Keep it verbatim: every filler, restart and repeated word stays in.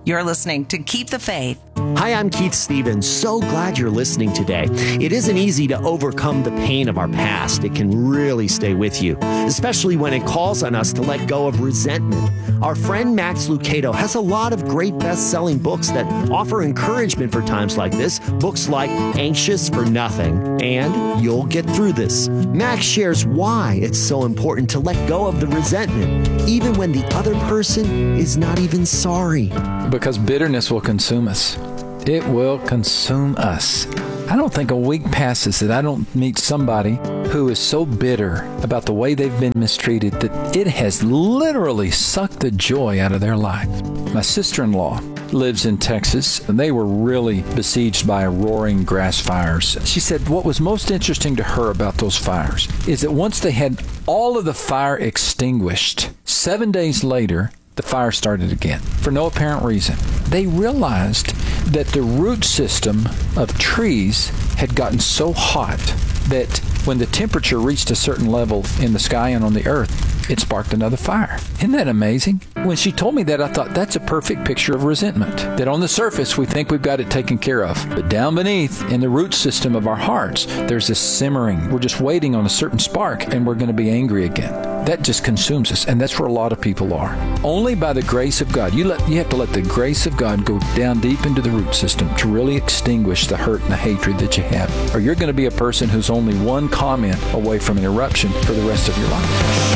You're listening to Keep the Faith. Hi, I'm Keith Stevens. So glad you're listening today. It isn't easy to overcome the pain of our past. It can really stay with you, especially when it calls on us to let go of resentment. Our friend Max Lucado has a lot of great best-selling books that offer encouragement for times like this. Books like Anxious for Nothing and You'll Get Through This. Max shares why it's so important to let go of the resentment, even when the other person is not even sorry. Because bitterness will consume us. It will consume us. I don't think a week passes that I don't meet somebody who is so bitter about the way they've been mistreated that it has literally sucked the joy out of their life. My sister-in-law lives in Texas, and they were really besieged by roaring grass fires. She said what was most interesting to her about those fires is that once they had all of the fire extinguished, seven days later, the fire started again for no apparent reason. They realized that the root system of trees had gotten so hot that when the temperature reached a certain level in the sky and on the earth, it sparked another fire. Isn't that amazing? When she told me that, I thought that's a perfect picture of resentment. That on the surface, we think we've got it taken care of. But down beneath, in the root system of our hearts, there's this simmering. We're just waiting on a certain spark, and we're going to be angry again. That just consumes us, and that's where a lot of people are. Only by the grace of God. You let you have to let the grace of God go down deep into the root system to really extinguish the hurt and the hatred that you have. Or you're going to be a person who's only one comment away from an eruption for the rest of your life.